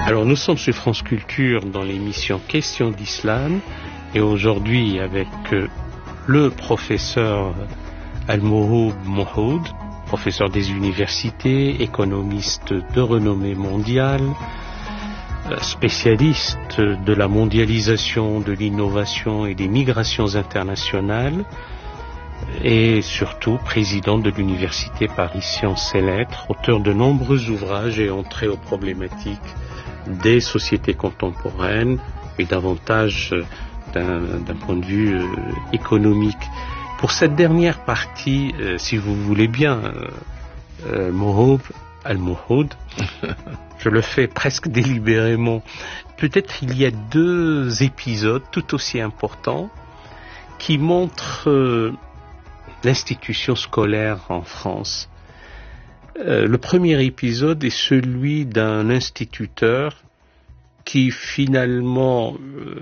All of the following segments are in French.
Alors nous sommes sur France Culture dans l'émission Questions d'Islam et aujourd'hui avec le professeur Al-Mouhoub Mohoud, professeur des universités, économiste de renommée mondiale, spécialiste de la mondialisation, de l'innovation et des migrations internationales et surtout président de l'université Paris Sciences et Lettres, auteur de nombreux ouvrages et entré aux problématiques des sociétés contemporaines et davantage d'un point de vue économique. Pour cette dernière partie, si vous voulez bien, Mohoub Al-Mouhoud, je le fais presque délibérément. Peut-être il y a deux épisodes tout aussi importants qui montrent l'institution scolaire en France. Le premier épisode est celui d'un instituteur qui finalement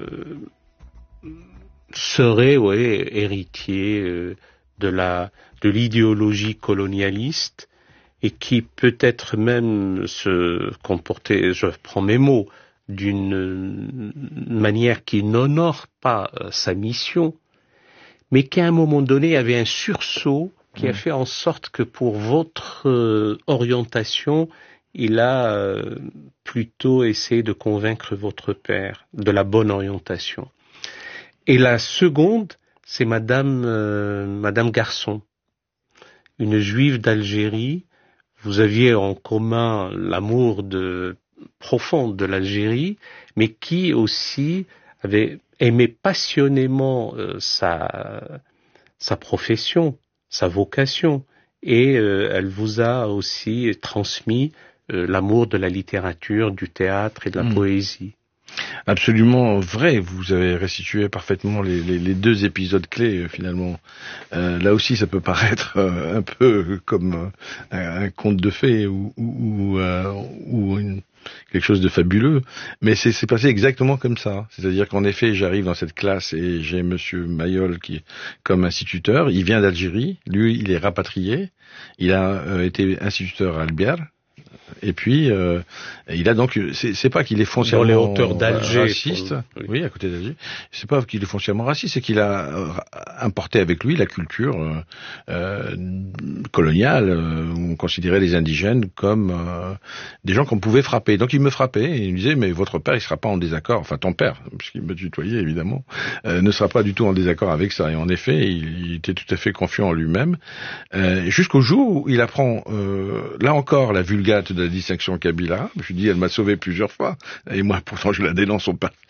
serait héritier de l'idéologie colonialiste et qui peut-être même se comportait, je prends mes mots, d'une manière qui n'honore pas sa mission, mais qui à un moment donné avait un sursaut qui a fait en sorte que pour votre orientation, il a plutôt essayé de convaincre votre père de la bonne orientation. Et la seconde, c'est Madame Garçon, une juive d'Algérie. Vous aviez en commun l'amour profond de l'Algérie, mais qui aussi avait aimé passionnément sa profession, sa vocation, et elle vous a aussi transmis l'amour de la littérature, du théâtre et de la poésie. Absolument vrai, vous avez restitué parfaitement les deux épisodes clés finalement. Là aussi ça peut paraître un peu comme un conte de fées ou quelque chose de fabuleux, mais c'est passé exactement comme ça. C'est-à-dire qu'en effet, j'arrive dans cette classe et j'ai Monsieur Mayol qui est comme instituteur. Il vient d'Algérie, lui il est rapatrié, il a été instituteur à Albiar. Et puis, il a donc, c'est pas qu'il est foncièrement dans les hauteurs d'Alger, raciste, oui, à côté d'Alger. C'est pas qu'il est foncièrement raciste, c'est qu'il a importé avec lui la culture coloniale, où on considérait les indigènes comme des gens qu'on pouvait frapper. Donc il me frappait et il me disait, mais votre père, il sera pas en désaccord, enfin ton père, puisqu'il me tutoyait évidemment, ne sera pas du tout en désaccord avec ça. Et en effet, il était tout à fait confiant en lui-même, jusqu'au jour où il apprend, là encore, la vulgate de la distinction Kabila. Je lui dis, elle m'a sauvé plusieurs fois. Et moi, pourtant, je la dénonce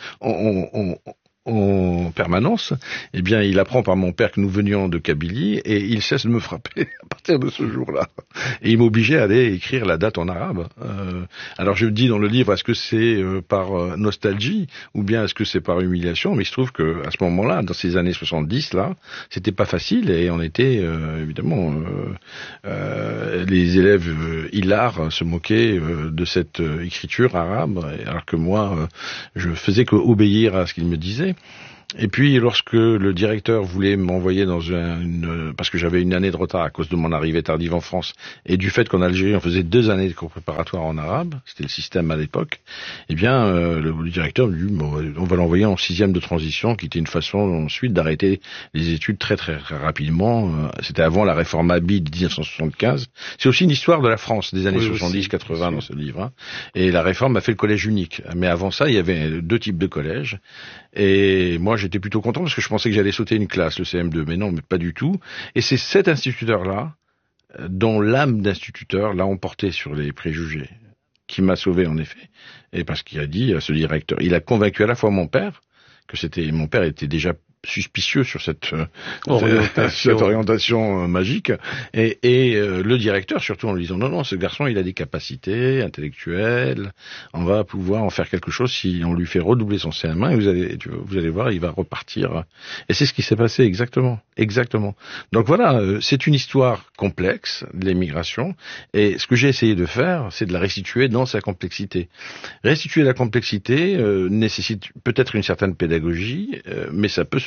en permanence. Eh bien, il apprend par mon père que nous venions de Kabylie et il cesse de me frapper à partir de ce jour-là. Et il m'obligeait à aller écrire la date en arabe. Alors, je dis dans le livre, est-ce que c'est par nostalgie ou bien est-ce que c'est par humiliation? Mais il se trouve que à ce moment-là, dans ces années 70, là, c'était pas facile et on était évidemment les élèves hilars se moquaient de cette écriture arabe, alors que moi, je faisais qu'obéir à ce qu'il me disait. Et puis, lorsque le directeur voulait m'envoyer dans parce que j'avais une année de retard à cause de mon arrivée tardive en France, et du fait qu'en Algérie, on faisait 2 années de cours préparatoires en arabe, c'était le système à l'époque, eh bien, le directeur me dit, bon, on va l'envoyer en 6e de transition, qui était une façon ensuite d'arrêter les études très très rapidement. C'était avant la réforme Abi de 1975. C'est aussi une histoire de la France des années 70-80 dans ce livre. Hein. Et la réforme a fait le collège unique. Mais avant ça, il y avait 2 types de collèges. Et moi, j'étais plutôt content parce que je pensais que j'allais sauter une classe, le CM2, mais non, mais pas du tout. Et c'est cet instituteur-là, dont l'âme d'instituteur l'a emporté sur les préjugés, qui m'a sauvé en effet. Et parce qu'il a dit à ce directeur, il a convaincu à la fois mon père, mon père était déjà suspicieux sur cette orientation magique et le directeur surtout en lui disant non, ce garçon il a des capacités intellectuelles, on va pouvoir en faire quelque chose si on lui fait redoubler son CM1 et vous allez voir, il va repartir. Et c'est ce qui s'est passé exactement. Donc voilà, c'est une histoire complexe de l'émigration et ce que j'ai essayé de faire, c'est de la restituer dans sa complexité. Restituer la complexité nécessite peut-être une certaine pédagogie, mais ça peut se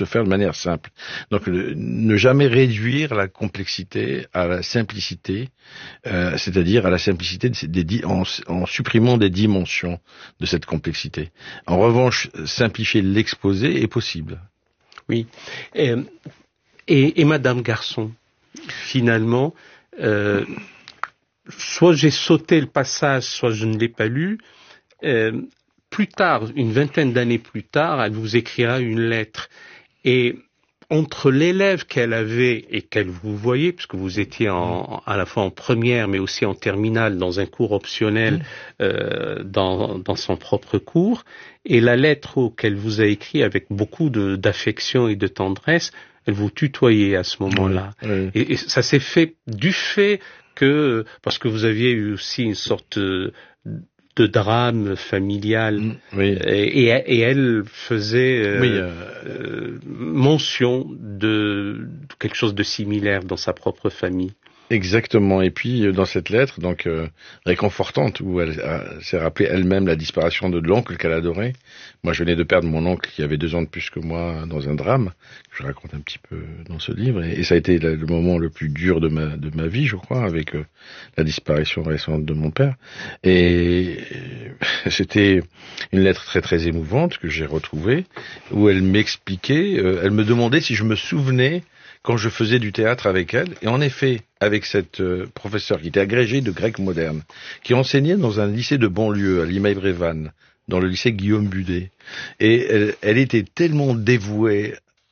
faire de manière simple. Donc ne jamais réduire la complexité à la simplicité, c'est-à-dire à la simplicité en supprimant des dimensions de cette complexité. En revanche, simplifier l'exposé est possible. Oui. Et Madame Garçon, finalement, soit j'ai sauté le passage, soit je ne l'ai pas lu. Plus tard, une vingtaine d'années plus tard, elle vous écrira une lettre. Et entre l'élève qu'elle avait et qu'elle vous voyait, puisque vous étiez à la fois en première, mais aussi en terminale, dans un cours optionnel, dans son propre cours, et la lettre qu'elle vous a écrite avec beaucoup d'affection et de tendresse, elle vous tutoyait à ce moment-là. Oui. Et ça s'est fait du fait que, parce que vous aviez eu aussi une sorte de drame familial, Oui. et elle faisait mention de quelque chose de similaire dans sa propre famille. Exactement. Et puis dans cette lettre, donc réconfortante, où elle s'est rappelée elle-même la disparition de l'oncle qu'elle adorait. Moi, je venais de perdre mon oncle qui avait 2 ans de plus que moi dans un drame que je raconte un petit peu dans ce livre. Et ça a été le moment le plus dur de ma vie, je crois, avec la disparition récente de mon père. Et c'était une lettre très très émouvante que j'ai retrouvée, où elle m'expliquait, elle me demandait si je me souvenais quand je faisais du théâtre avec elle. Et en effet, avec cette professeure qui était agrégée de grec moderne, qui enseignait dans un lycée de banlieue à Limeil-Brévannes, dans le lycée Guillaume Budet. Et elle était tellement dévouée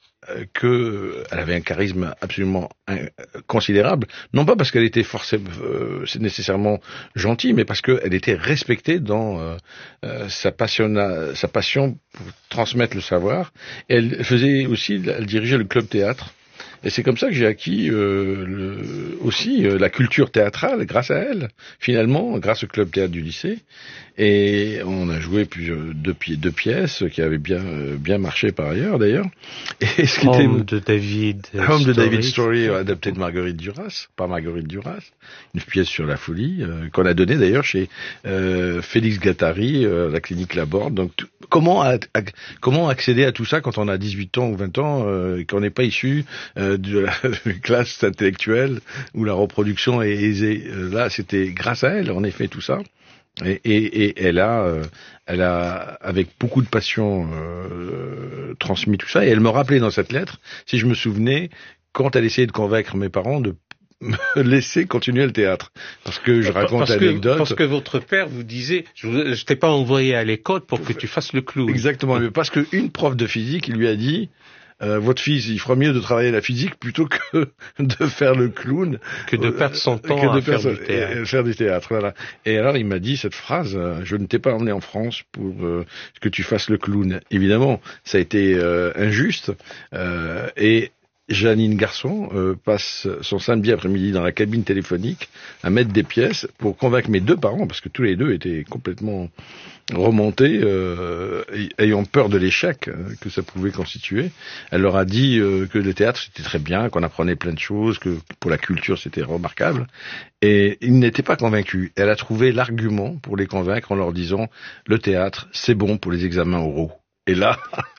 que elle avait un charisme absolument considérable, non pas parce qu'elle était forcément nécessairement gentille, mais parce qu'elle était respectée dans sa passion pour transmettre le savoir. Et elle dirigeait le club théâtre. Et c'est comme ça que j'ai acquis aussi la culture théâtrale grâce à elle, finalement, grâce au club théâtre du lycée. Et on a joué deux pièces qui avaient bien marché par ailleurs, d'ailleurs. Et ce qui Home de David Story, adapté de Marguerite Duras, par Marguerite Duras, une pièce sur la folie qu'on a donnée d'ailleurs chez Félix Gattari, la clinique Laborde. Donc comment accéder à tout ça quand on a 18 ans ou 20 ans et qu'on n'est pas issu de la classe intellectuelle où la reproduction est aisée. Là, c'était grâce à elle, en effet, tout ça. Et elle a avec beaucoup de passion transmis tout ça. Et elle me rappelait dans cette lettre, si je me souvenais, quand elle essayait de convaincre mes parents de me laisser continuer le théâtre. Parce que je raconte l'anecdote. Parce que votre père vous disait, je t'ai pas envoyé à l'école pour que tu fasses le clown. Exactement. Parce qu'une prof de physique lui a dit, votre fils, il fera mieux de travailler la physique plutôt que de faire le clown. Que de perdre son temps à faire du théâtre. Voilà. Et alors, il m'a dit cette phrase, je ne t'ai pas emmené en France pour que tu fasses le clown. Évidemment, ça a été injuste. Et Janine Garçon passe son samedi après-midi dans la cabine téléphonique à mettre des pièces pour convaincre mes 2 parents, parce que tous les 2 étaient complètement remontés, ayant peur de l'échec que ça pouvait constituer. Elle leur a dit que le théâtre c'était très bien, qu'on apprenait plein de choses, que pour la culture c'était remarquable. Et ils n'étaient pas convaincus. Elle a trouvé l'argument pour les convaincre en leur disant le théâtre c'est bon pour les examens oraux. Et là,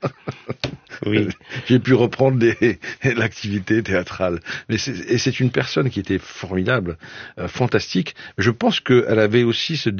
oui, j'ai pu reprendre l'activité théâtrale. C'est une personne qui était formidable, fantastique. Je pense qu'elle avait aussi ce